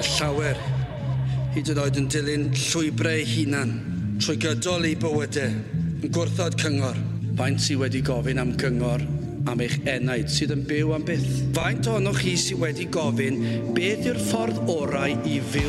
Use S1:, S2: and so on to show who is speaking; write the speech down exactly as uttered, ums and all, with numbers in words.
S1: Y llawer, hyd yn oed yn dilyn llwybrau eu hunan, trwy gydol eu bywydau, yn gwrthod cyngor. Faint sydd wedi gofyn am gyngor am eich enaid sydd yn byw am byth? Faint ohonoch chi sydd wedi gofyn beth yw'r ffordd orau i fyw